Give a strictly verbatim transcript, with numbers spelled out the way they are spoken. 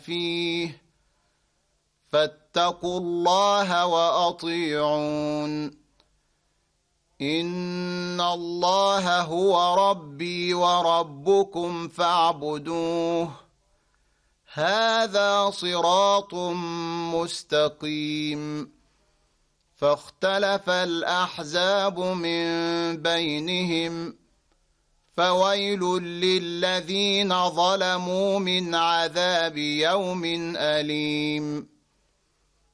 فيه فاتقوا الله وأطيعون إن الله هو ربي وربكم فاعبدوه هذا صراط مستقيم فاختلف الأحزاب من بينهم فويل للذين ظلموا من عذاب يوم أليم